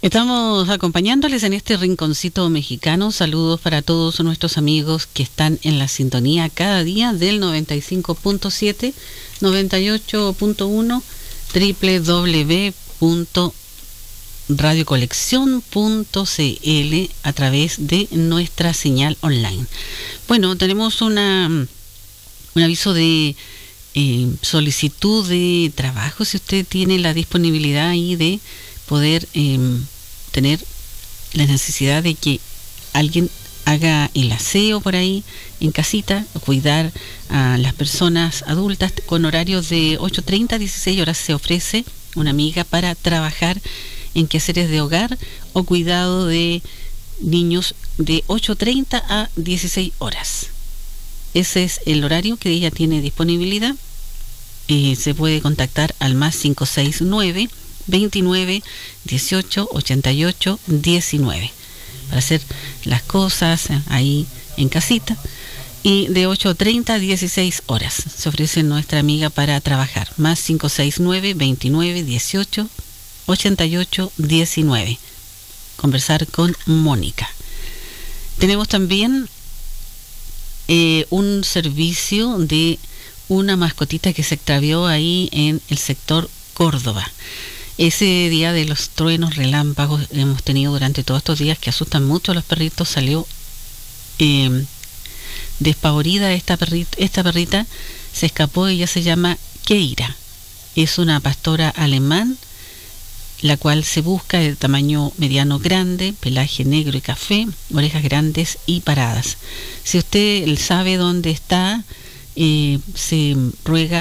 Estamos acompañándoles en este rinconcito mexicano. Saludos para todos nuestros amigos que están en la sintonía cada día del 95.7, 98.1, www.radiocolección.cl a través de nuestra señal online. Bueno, tenemos un aviso de solicitud de trabajo. Si usted tiene la disponibilidad ahí de poder tener la necesidad de que alguien haga el aseo por ahí en casita, cuidar a las personas adultas con horarios de 8:30 a 16 horas, se ofrece una amiga para trabajar en quehaceres de hogar o cuidado de niños de 8:30 a 16 horas. Ese es el horario que ella tiene disponibilidad. Se puede contactar al más 569 29 18 88 19 para hacer las cosas ahí en casita, y de 8:30 a 16 horas se ofrece nuestra amiga para trabajar. Más 569 29 18 88 19. Conversar con Mónica. Tenemos también un servicio de una mascotita que se extravió ahí en el sector Córdoba. Ese día de los truenos, relámpagos hemos tenido durante todos estos días que asustan mucho a los perritos. Salió despavorida esta perrita, se escapó. Ella se llama Keira, es una pastora alemán, la cual se busca de tamaño mediano grande, pelaje negro y café, orejas grandes y paradas. Si usted sabe dónde está, se ruega